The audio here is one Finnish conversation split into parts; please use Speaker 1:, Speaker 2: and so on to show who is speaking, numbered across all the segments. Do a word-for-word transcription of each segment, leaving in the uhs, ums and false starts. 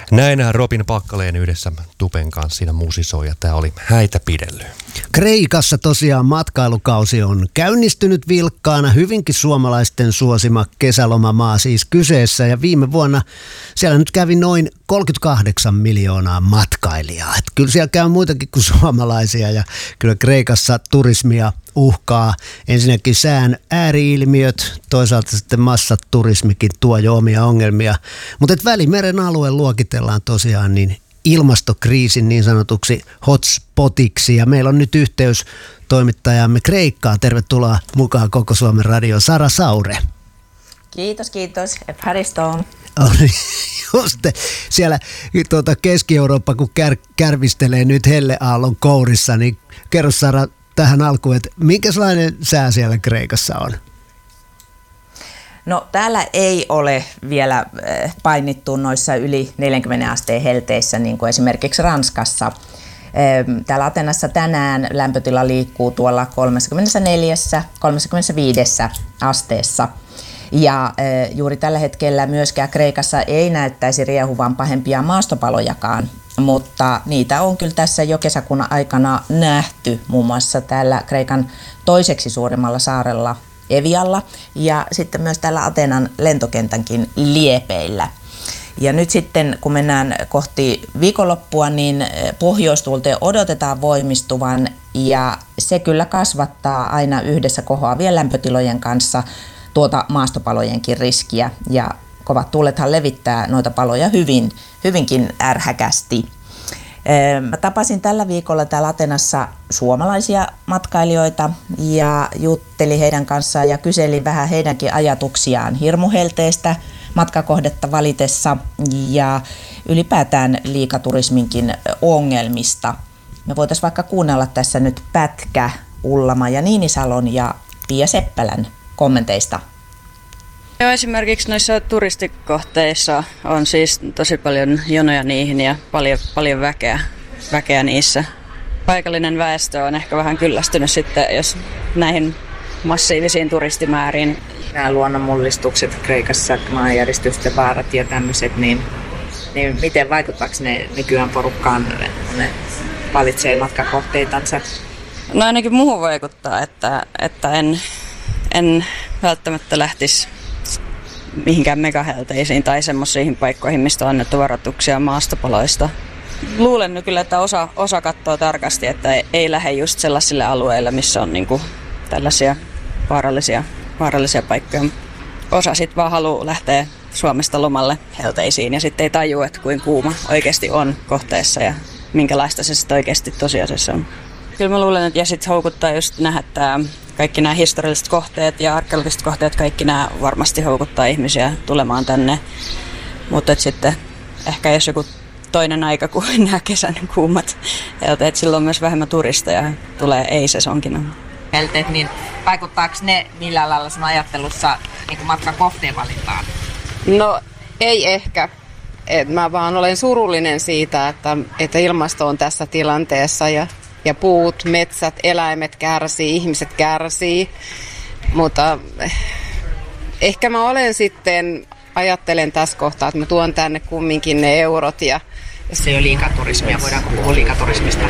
Speaker 1: Näinhän Robin Packaleen yhdessä Tupen kanssa siinä musisoi ja tämä oli häitä pidellyt.
Speaker 2: Kreikassa tosiaan matkailukausi on käynnistynyt vilkkaana, hyvinkin suomalaisten suosima kesälomamaa siis kyseessä ja viime vuonna siellä nyt kävi noin kolmekymmentäkahdeksan miljoonaa matkailijaa. Et kyllä siellä käy muitakin kuin suomalaisia ja kyllä Kreikassa turismia uhkaa ensinnäkin sään ääriilmiöt, toisaalta sitten massaturismikin tuo jo omia ongelmia, mutta et Välimeren alue luokitellaan tosiaan niin ilmastokriisin niin sanotuksi hotspotiksi ja meillä on nyt yhteys toimittajamme Kreikkaan. Tervetuloa mukaan Koko Suomen Radio Sara Saure.
Speaker 3: Kiitos, kiitos. Efharistoon.
Speaker 2: Just siellä tuota Keski-Eurooppa, kun kär, kärvistelee nyt helleaallon kourissa, niin kerro Sara tähän alkuun, että minkälainen sää siellä Kreikassa on?
Speaker 3: No täällä ei ole vielä painittu noissa yli neljäkymmentä asteen helteissä, niin kuin esimerkiksi Ranskassa. Täällä Atenassa tänään lämpötila liikkuu tuolla kolmekymmentäneljä kolmekymmentäviisi asteessa. Ja juuri tällä hetkellä myöskään Kreikassa ei näyttäisi riehuvan pahempia maastopalojakaan, mutta niitä on kyllä tässä jo kesäkuun aikana nähty, muun muassa täällä Kreikan toiseksi suurimmalla saarella Evialla ja sitten myös täällä Atenan lentokentänkin liepeillä. Ja nyt sitten kun mennään kohti viikonloppua, niin pohjoistuulten odotetaan voimistuvan ja se kyllä kasvattaa aina yhdessä kohoavien lämpötilojen kanssa tuota maastopalojenkin riskiä ja kovat tuulethan levittää noita paloja hyvin, hyvinkin ärhäkästi. Mä tapasin tällä viikolla täällä Atenassa suomalaisia matkailijoita ja juttelin heidän kanssaan ja kyselin vähän heidänkin ajatuksiaan hirmuhelteestä matkakohdetta valitessa ja ylipäätään liikaturisminkin ongelmista. Me voitaisiin vaikka kuunnella tässä nyt pätkä Ulla-Maija Niinisalon ja Pia Seppälän kommenteista.
Speaker 4: Joo, esimerkiksi noissa turistikohteissa on siis tosi paljon jonoja niihin ja paljon, paljon väkeä, väkeä niissä. Paikallinen väestö on ehkä vähän kyllästynyt sitten, jos näihin massiivisiin turistimääriin.
Speaker 5: Nämä luonnonmullistukset Kreikassa, maanjäristysten vaarat ja tämmöiset, niin, niin miten vaikuttaako ne nykyään porukkaan, ne valitsee matkakohteitansa?
Speaker 4: No ainakin muuhun vaikuttaa, että, että en, en välttämättä lähtisi mihinkään megahelteisiin tai semmoisiin paikkoihin, mistä on annettu varoituksia maastopaloista. Luulen nyt kyllä, että osa, osa katsoo tarkasti, että ei, ei lähde just sellaisille alueille, missä on niinku tällaisia vaarallisia, vaarallisia paikkoja. Osa sitten vaan haluaa lähteä Suomesta lomalle helteisiin ja sitten ei tajua, että kuinka kuuma oikeasti on kohteessa ja minkälaista se sitten oikeasti tosiasiassa on. Kyllä mä luulen, että ja sitten houkuttaa just nähdä, että kaikki nämä historialliset kohteet ja arkeologiset kohteet, kaikki nämä varmasti houkuttaa ihmisiä tulemaan tänne. Mutta sitten ehkä jos joku toinen aika kuin nämä kesän kuumat helteet, silloin on myös vähemmän turisteja, tulee ei-sesonkina.
Speaker 5: Helteet, niin vaikuttaako ne millään lailla sun ajattelussa niin matkakohteen valintaan?
Speaker 6: No ei ehkä. Et mä vaan olen surullinen siitä, että, että ilmasto on tässä tilanteessa ja Ja puut, metsät, eläimet kärsii, ihmiset kärsii, mutta ehkä mä olen sitten, ajattelen tässä kohtaa, että mä tuon tänne kumminkin ne eurot. Ja
Speaker 5: se ei ole liikaturismia, voidaanko puhua liikaturismista?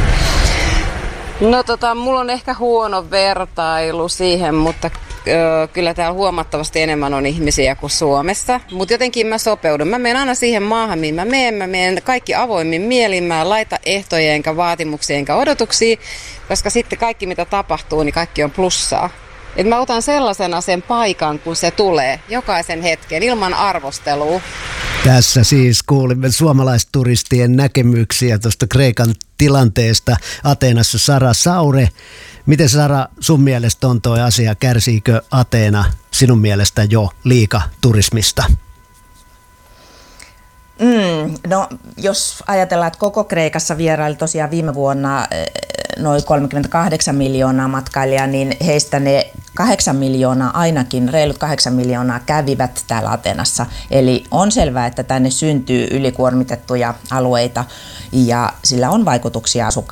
Speaker 6: No tota, mulla on ehkä huono vertailu siihen, mutta ö, kyllä täällä huomattavasti enemmän on ihmisiä kuin Suomessa. Mutta jotenkin mä sopeudun. Mä menen aina siihen maahan, mihin mä menen. Mä menen kaikki avoimin mielin. Mä en laita ehtoja enkä vaatimuksia enkä odotuksia, koska sitten kaikki mitä tapahtuu, niin kaikki on plussaa. Et mä otan sellaisena sen paikan, kun se tulee, jokaisen hetken, ilman arvostelua.
Speaker 2: Tässä siis kuulimme suomalaisturistien näkemyksiä tuosta Kreikan tilanteesta Ateenassa. Sara Saure, miten Sara sun mielestä on tuo asia? Kärsiikö Ateena sinun mielestä jo liikaturismista?
Speaker 3: Mm, no jos ajatellaan, että koko Kreikassa vieraili tosiaan viime vuonna noin kolmekymmentäkahdeksan miljoonaa matkailijaa, niin heistä ne kahdeksan miljoonaa ainakin, reilut kahdeksan miljoonaa kävivät täällä Atenassa. Eli on selvää, että tänne syntyy ylikuormitettuja alueita ja sillä on vaikutuksia asukkaisiin.